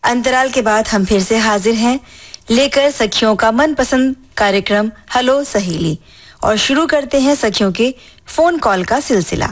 अंतराल के बाद हम फिर से हाजिर हैं लेकर सखियों का मनपसंद कार्यक्रम हेलो सहेली और शुरू करते हैं सखियों के फोन कॉल का सिलसिला।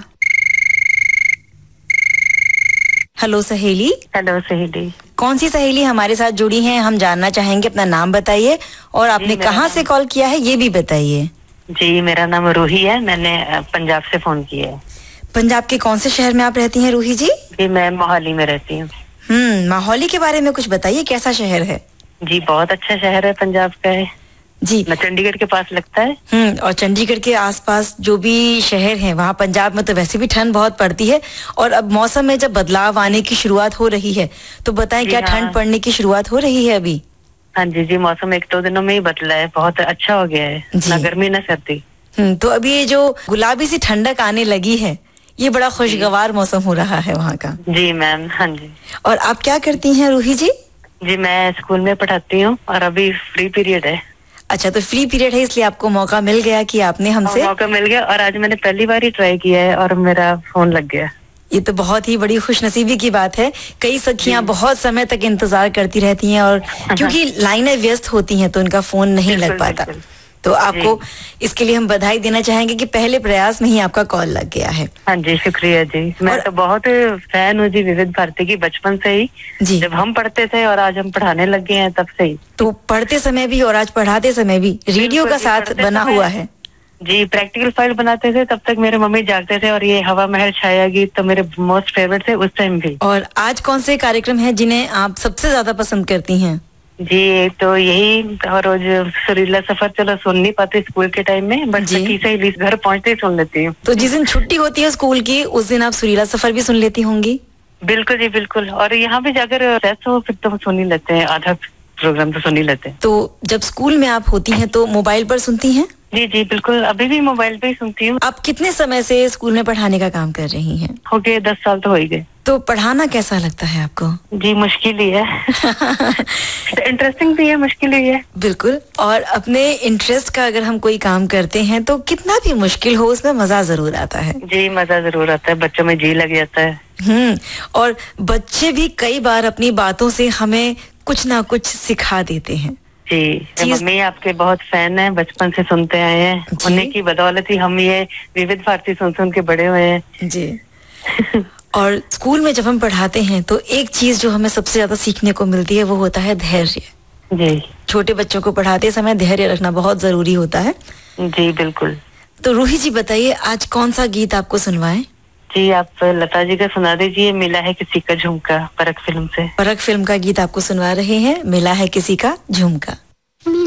हेलो सहेली। हेलो सहेली। कौन सी सहेली हमारे साथ जुड़ी हैं हम जानना चाहेंगे। अपना नाम बताइए और आपने कहाँ से कॉल किया है ये भी बताइए। जी मेरा नाम रूही है, मैंने पंजाब से फोन किया है। पंजाब के कौन से शहर में आप रहती हैं रूही जी? जी मैं मोहाली में रहती हूँ। मोहाली के बारे में कुछ बताइए, कैसा शहर है? जी बहुत अच्छा शहर है, पंजाब का है जी। चंडीगढ़ के पास लगता है। और चंडीगढ़ के आसपास जो भी शहर हैं वहाँ पंजाब में तो वैसे भी ठंड बहुत पड़ती है और अब मौसम में जब बदलाव आने की शुरुआत हो रही है तो बताएं क्या ठंड पड़ने की शुरुआत हो रही है अभी? हाँ जी जी मौसम 1-2 दिनों में ही बदला है, बहुत अच्छा हो गया है, ना गर्मी ना सर्दी। तो अभी ये जो गुलाबी सी ठंडक आने लगी है ये बड़ा खुशगवार मौसम हो रहा है वहाँ का। जी मैम। हाँ जी। और आप क्या करती हैं रूही जी? जी मैं स्कूल में पढ़ाती हूँ और अभी फ्री पीरियड है। अच्छा तो फ्री पीरियड है इसलिए आपको मौका मिल गया कि आपने हमसे मौका मिल गया और आज मैंने पहली बार ही ट्राई किया है और मेरा फोन लग गया। ये तो बहुत ही बड़ी खुशनसीबी की बात है। कई सखियां बहुत समय तक इंतजार करती रहती हैं और क्योंकि लाइनें व्यस्त होती हैं तो उनका फोन नहीं लग पाता। तो आपको इसके लिए हम बधाई देना चाहेंगे कि पहले प्रयास में ही आपका कॉल लग गया है। हाँ जी शुक्रिया जी। मैं तो बहुत फैन हूँ जी विविध भारती की बचपन से ही जी। जब हम पढ़ते थे और आज हम पढ़ाने लग गए हैं तब से ही। तो पढ़ते समय भी और आज पढ़ाते समय भी रेडियो का साथ बना हुआ है जी। प्रैक्टिकल फाइल बनाते थे तब तक मेरे मम्मी जागते थे और ये हवा महल छाया गीत तो मेरे मोस्ट फेवरेट थे उस टाइम भी। और आज कौन से कार्यक्रम है जिन्हें आप सबसे ज्यादा पसंद करती हैं? जी तो यही रोज सुरीला सफर चलो सुन नहीं पाती स्कूल के टाइम में बट सखी से घर पहुँचते ही सुन लेती हूँ। तो जिस दिन छुट्टी होती है स्कूल की उस दिन आप सुरीला सफर भी सुन लेती होंगी? बिल्कुल जी बिल्कुल। और यहाँ भी जाकर रेस्ट हो फिर तो सुन ही लेते हैं, आधा प्रोग्राम तो सुन ही लेते हैं। तो जब स्कूल में आप होती हैं तो मोबाइल पर सुनती हैं? जी जी बिल्कुल, अभी भी मोबाइल पे ही सुनती हूँ। आप कितने समय से स्कूल में पढ़ाने का काम कर रही हैं? हो गए 10 साल तो हो ही गए। तो पढ़ाना कैसा लगता है आपको? जी मुश्किल ही है। इंटरेस्टिंग भी है, मुश्किल ही है। बिल्कुल। और अपने इंटरेस्ट का अगर हम कोई काम करते हैं तो कितना भी मुश्किल हो उसमें मजा जरूर आता है। जी मजा जरूर आता है, बच्चों में जी लग जाता है। और बच्चे भी कई बार अपनी बातों से हमें कुछ ना कुछ सिखा देते हैं। जी मम्मी आपके बहुत फैन है, बचपन से सुनते आए हैं, उन्हीं की बदौलत ही हम ये विविध भारती सुन के बड़े हुए हैं जी। और स्कूल में जब हम पढ़ाते हैं तो एक चीज जो हमें सबसे ज्यादा सीखने को मिलती है वो होता है धैर्य। जी छोटे बच्चों को पढ़ाते समय धैर्य रखना बहुत जरूरी होता है। जी बिल्कुल। तो रूही जी बताइए आज कौन सा गीत आपको सुनवाएं? जी आप लता जी का सुना दीजिए, मिला है किसी का झुमका, परख फिल्म से। परख फिल्म का गीत आपको सुनवा रहे हैं, मिला है किसी का झुमका।